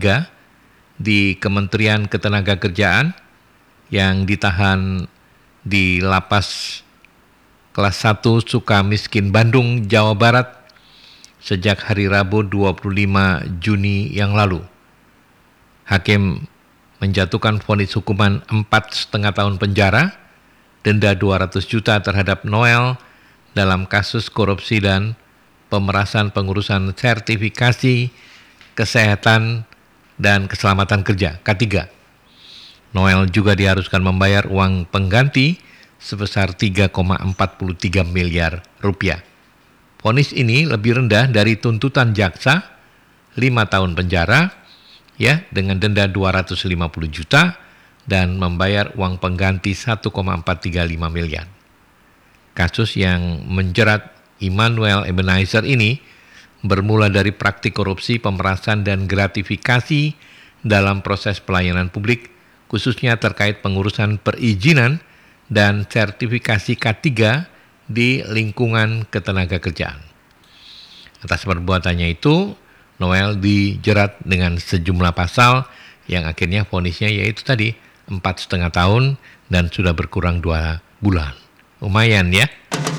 K3 di Kementerian Ketenagakerjaan yang ditahan di Lapas Kelas 1 Sukamiskin, Bandung, Jawa Barat sejak hari Rabu 25 Juni yang lalu. Hakim menjatuhkan vonis hukuman 4,5 tahun penjara, denda 200 juta terhadap Noel dalam kasus korupsi dan pemerasan pengurusan sertifikasi kesehatan dan keselamatan kerja K3. Noel juga diharuskan membayar uang pengganti sebesar 3,43 miliar rupiah. Vonis ini lebih rendah dari tuntutan jaksa 5 tahun penjara ya dengan denda 250 juta dan membayar uang pengganti 1,435 miliar. Kasus yang menjerat Immanuel Ebenezer ini bermula dari praktik korupsi, pemerasan dan gratifikasi dalam proses pelayanan publik, khususnya terkait pengurusan perizinan dan sertifikasi K3 di lingkungan ketenagakerjaan. Atas perbuatannya itu, Noel dijerat dengan sejumlah pasal yang akhirnya vonisnya yaitu tadi 4,5 tahun dan sudah berkurang 2 bulan. Lumayan ya.